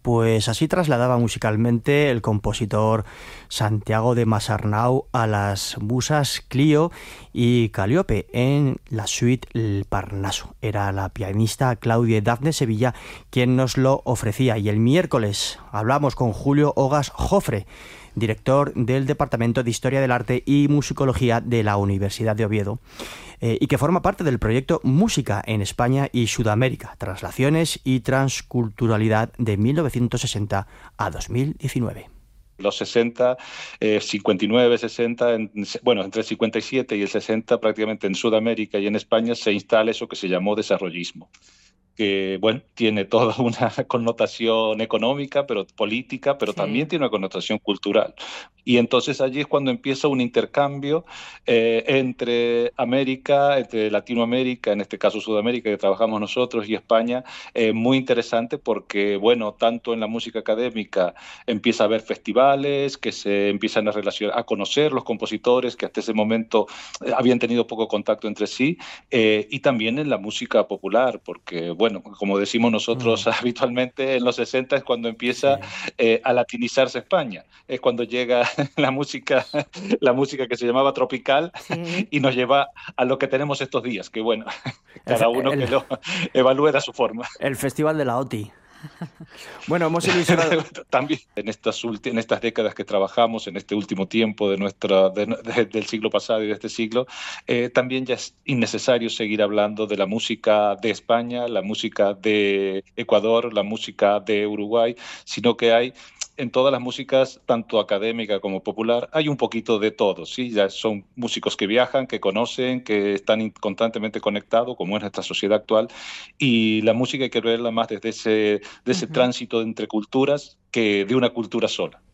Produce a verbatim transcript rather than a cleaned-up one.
Pues así trasladaba musicalmente el compositor Santiago de Masarnau a las musas Clio y Calíope en la suite El Parnaso. Era la pianista Claudia Dafne Sevilla quien nos lo ofrecía. Y el miércoles hablamos con Julio Ogas Jofre, director del Departamento de Historia del Arte y Musicología de la Universidad de Oviedo, eh, y que forma parte del proyecto Música en España y Sudamérica, Traslaciones y Transculturalidad de mil novecientos sesenta a dos mil diecinueve. Los sesenta, eh, cincuenta y nueve, sesenta, en, bueno, entre el cincuenta y siete y el sesenta prácticamente en Sudamérica y en España se instala eso que se llamó desarrollismo, que, bueno, tiene toda una connotación económica, pero política, pero sí, también tiene una connotación cultural. Y entonces allí es cuando empieza un intercambio eh, entre América, entre Latinoamérica, en este caso Sudamérica, que trabajamos nosotros, y España, eh, muy interesante porque, bueno, tanto en la música académica empieza a haber festivales que se empiezan a relacionar, a conocer los compositores que hasta ese momento eh, habían tenido poco contacto entre sí, eh, y también en la música popular, porque, bueno, Bueno, como decimos nosotros mm. habitualmente, en los sesenta es cuando empieza sí. eh, a latinizarse España. Es cuando llega la música, la música que se llamaba tropical sí. y nos lleva a lo que tenemos estos días, que bueno, cada uno el, que lo evalúe a su forma. El Festival de la O T I. Bueno, hemos ilusionado también en estas, en estas décadas que trabajamos, en este último tiempo de nuestra, de, de, del siglo pasado y de este siglo, eh, también ya es innecesario seguir hablando de la música de España, la música de Ecuador, la música de Uruguay, sino que hay en todas las músicas, tanto académica como popular, hay un poquito de todo, ¿sí? Ya son músicos que viajan, que conocen, que están constantemente conectados, como es nuestra sociedad actual, y la música hay que verla más desde ese, de ese uh-huh. tránsito entre culturas que de una cultura sola.